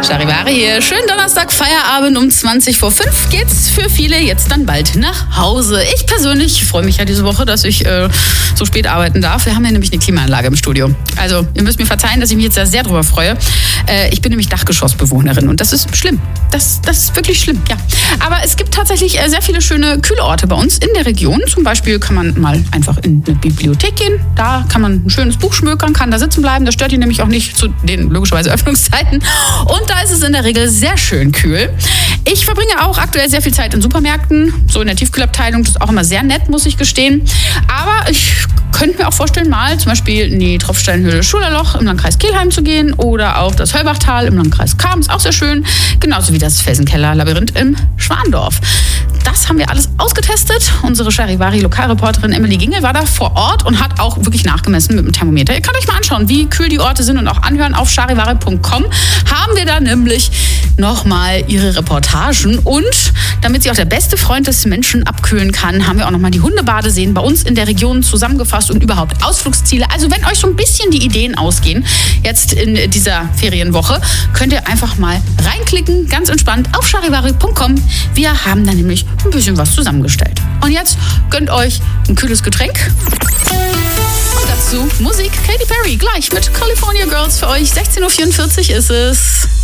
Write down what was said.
Charivari hier. Schönen Donnerstag, Feierabend um 20 vor 5 geht's für viele jetzt dann bald nach Hause. Ich persönlich freue mich ja diese Woche, dass ich so spät arbeiten darf. Wir haben ja nämlich eine Klimaanlage im Studio. Also ihr müsst mir verzeihen, dass ich mich jetzt da sehr drüber freue. Ich bin nämlich Dachgeschossbewohnerin und das ist schlimm. Das ist wirklich schlimm, ja. Aber es gibt tatsächlich sehr viele schöne kühle Orte bei uns in der Region. Zum Beispiel kann man mal einfach in eine Bibliothek gehen. Da kann man ein schönes Buch schmökern, kann da sitzen bleiben. Das stört ihn nämlich auch nicht zu den logischerweise Öffnungszeiten. Und da ist es in der Regel sehr schön kühl. Ich verbringe auch aktuell sehr viel Zeit in Supermärkten, so in der Tiefkühlabteilung. Das ist auch immer sehr nett, muss ich gestehen. Aber ich könnte mir auch vorstellen, mal zum Beispiel in die Tropfsteinhöhle Schulerloch im Landkreis Kelheim zu gehen oder auch das Höllbachtal im Landkreis Cham, ist auch sehr schön. Genauso wie das Felsenkeller-Labyrinth im Schwandorf. Das haben wir alles ausgetestet. Unsere Charivari-Lokalreporterin Emily Gingel war da vor Ort und hat auch wirklich nachgemessen mit dem Thermometer. Ihr könnt euch mal anschauen, wie kühl die Orte sind und auch anhören. Auf charivari.com haben wir da nämlich nochmal ihre Reportagen. Und damit sie auch der beste Freund des Menschen abkühlen kann, haben wir auch nochmal die Hundebadeseen bei uns in der Region zusammengefasst und überhaupt Ausflugsziele. Also wenn euch so ein bisschen die Ideen ausgehen, jetzt in dieser Ferienwoche, könnt ihr einfach mal reinklicken, ganz entspannt auf charivari.com. Wir haben da nämlich ein bisschen was zusammengestellt. Und jetzt gönnt euch ein kühles Getränk. Und dazu Musik. Katy Perry gleich mit California Girls für euch. 16.44 Uhr ist es.